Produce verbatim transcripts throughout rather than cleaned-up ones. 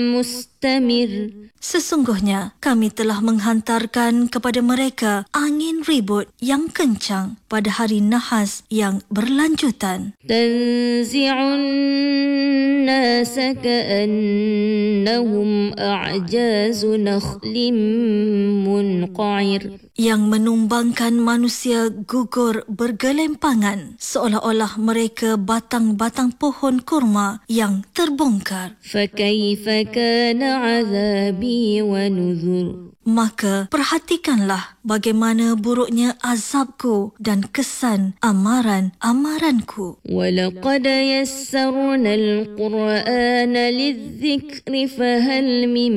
مستمر. Sesungguhnya kami telah menghantarkan kepada mereka angin ribut yang kencang pada hari nahas yang berlanjutan. تنزع الناس كأنهم أعجاز نخل منقعر. Yang menumbangkan manusia gugur bergelempangan seolah-olah mereka batang-batang pohon kurma yang terbongkar. فكيف كان عذابي ونذر. Maka perhatikanlah bagaimana buruknya azabku dan kesan amaran-amaranku. وَلَقَدْ يَسَّرْنَا الْقُرْآنَ لِلذِّكْرِ فَهَلْ مِن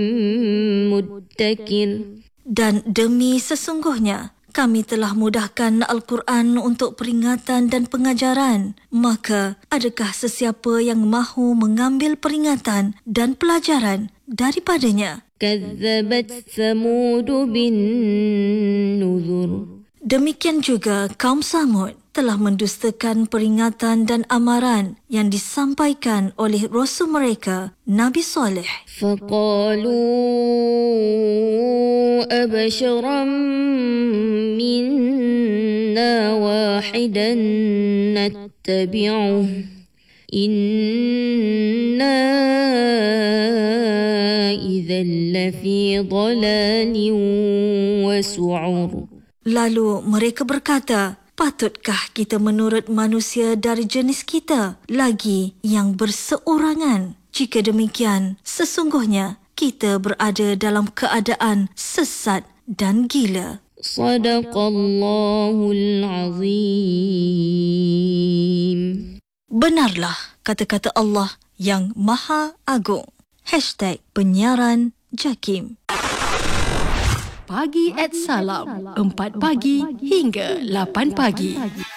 مُدَّكِرٍ. Dan demi sesungguhnya kami telah mudahkan Al-Quran untuk peringatan dan pengajaran. Maka adakah sesiapa yang mahu mengambil peringatan dan pelajaran daripadanya? كَذَّبَتْ ثَمُودُ بِالنُّذُرِ. Demikian juga kaum Samud telah mendustakan peringatan dan amaran yang disampaikan oleh Rasul mereka, Nabi Saleh. فَقَالُوا أَبَشَرًا مِنَّا وَاحِدًا نَتَّبِعُهُ إِنَّا إِذًا لَفِي ضَلَالٍ وَسُعُرٍ. Lalu mereka berkata, patutkah kita menurut manusia dari jenis kita lagi yang berseorangan? Jika demikian, sesungguhnya kita berada dalam keadaan sesat dan gila. Sadaqallahul Azim. Benarlah kata-kata Allah yang Maha Agung. Hashtag penyiaran Jakim. Pagi at Salam, empat pagi hingga lapan pagi.